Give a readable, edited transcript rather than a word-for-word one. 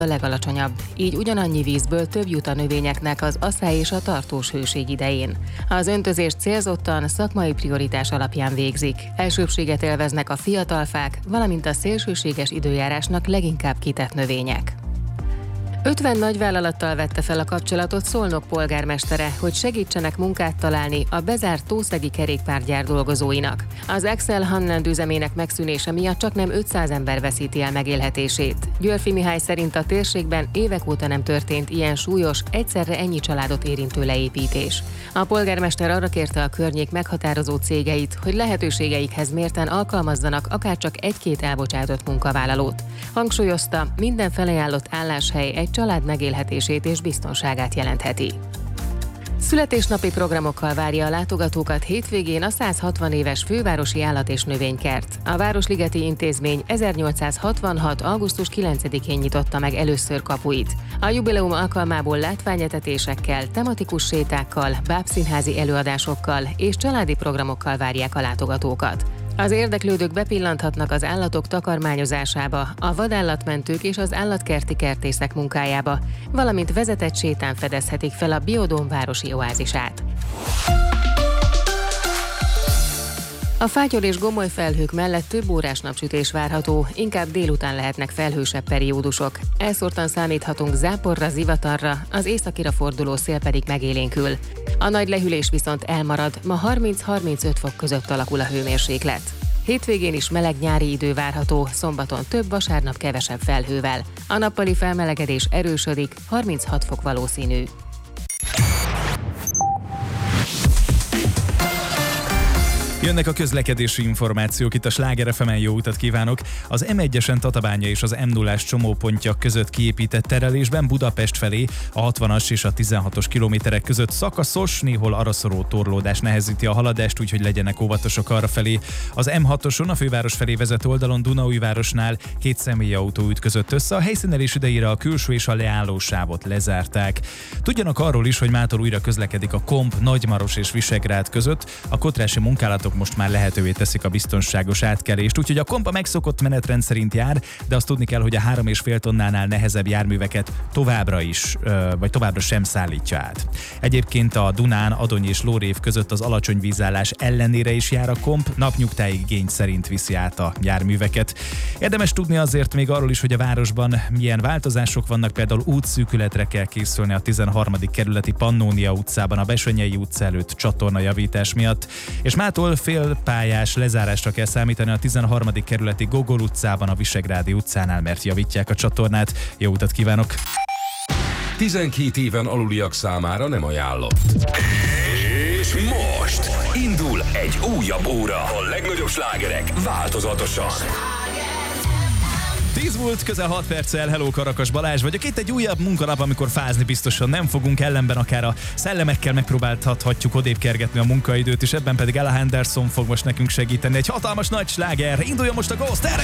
a legalacsonyabb, így ugyanannyi vízből több jut a növényeknek az asszály és a tartós hőség idején. Az öntözést célzottan szakmai prioritás alapján végzik. Elsőbbséget élveznek a fiatal fák, valamint a szélsőséges időjárásnak leginkább kitett növények. 50 nagyvállalattal vette fel a kapcsolatot Szolnok polgármestere, hogy segítsenek munkát találni a bezárt tószegi kerékpárgyár dolgozóinak. Az Excel Hanland üzemének megszűnése miatt csaknem 500 ember veszíti el megélhetését. Györffy Mihály szerint a térségben évek óta nem történt ilyen súlyos, egyszerre ennyi családot érintő leépítés. A polgármester arra kérte a környék meghatározó cégeit, hogy lehetőségeikhez mérten alkalmazzanak akárcsak egy-két elbocsátott munkavállalót. Hangsúlyozta, minden felajánlott álláshely egy család megélhetését és biztonságát jelentheti. Születésnapi programokkal várja a látogatókat hétvégén a 160 éves fővárosi állat- és növénykert. A Városligeti Intézmény 1866. augusztus 9-én nyitotta meg először kapuit. A jubileum alkalmából látványetetésekkel, tematikus sétákkal, bábszínházi előadásokkal és családi programokkal várják a látogatókat. Az érdeklődők bepillanthatnak az állatok takarmányozásába, a vadállatmentők és az állatkerti kertészek munkájába, valamint vezetett sétán fedezhetik fel a Biodóm városi oázisát. A fátyor és gomoly felhők mellett több órás napsütés várható, inkább délután lehetnek felhősebb periódusok. Elszórtan számíthatunk záporra, zivatarra, az északira forduló szél pedig megélénkül. A nagy lehűlés viszont elmarad, ma 30-35 fok között alakul a hőmérséklet. Hétvégén is meleg nyári idő várható, szombaton több, vasárnap kevesebb felhővel. A nappali felmelegedés erősödik, 36 fok valószínű. Jönnek a közlekedési információk, itt a Sláger FM-en jó utat kívánok. Az M1-esen Tatabánya és az M0-ás csomópontja között kiépített terelésben Budapest felé a 60-as és a 16-os kilométerek között szakaszos, néhol araszoró torlódás nehezíti a haladást, úgyhogy legyenek óvatosak arrafelé. Az M6-oson a főváros felé vezető oldalon Dunaújvárosnál két személyautó ütközött össze, a helyszínelés idejére a külső és a leálló sávot lezárták. Tudjanak arról is, hogy mától újra közlekedik a Komp, Nagymaros és Visegrád között, a kotrási munkálatok most már lehetővé teszik a biztonságos átkelést, úgyhogy a Komp a megszokott menetrend szerint jár, de azt tudni kell, hogy a 3,5 tonnánál nehezebb járműveket továbbra sem szállítja át. Egyébként a Dunán, Adony és Lórév között az alacsony vízállás ellenére is jár a Komp, napnyugtáig igény szerint viszi át a járműveket. Érdemes tudni azért még arról is, hogy a városban milyen változások vannak, például útszűkületre kell készülni a 13. kerületi Pannónia utcában, a Besenyei utca előtt csatornajavítás miatt, és mától félpályás lezárásra kell számítani a 13. kerületi Gogol utcában, a Visegrádi utcánál, mert javítják a csatornát. Jó utat kívánok! 12 éven aluliak számára nem ajánlott. És most indul egy újabb óra. A legnagyobb slágerek változatosan. 10 volt, közel 6 perccel. Hello, Karakas Balázs vagyok. Itt egy újabb munkanap, amikor fázni biztosan nem fogunk, ellenben akár a szellemekkel megpróbálhatjuk odébb kergetni a munkaidőt, és ebben pedig Ella Henderson fog most nekünk segíteni. Egy hatalmas nagy sláger. Induljon most a Ghost, erre